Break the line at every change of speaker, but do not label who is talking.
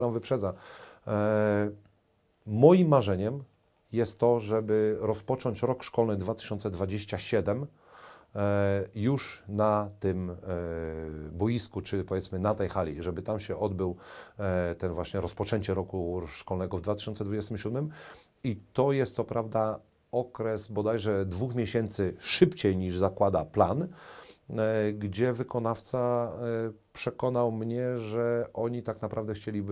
wyprzedza. Moim marzeniem jest to, żeby rozpocząć rok szkolny 2027 już na tym boisku, czy powiedzmy na tej hali, żeby tam się odbył ten właśnie rozpoczęcie roku szkolnego w 2027 i to jest co prawda okres bodajże 2 miesięcy szybciej niż zakłada plan, gdzie wykonawca przekonał mnie, że oni tak naprawdę chcieliby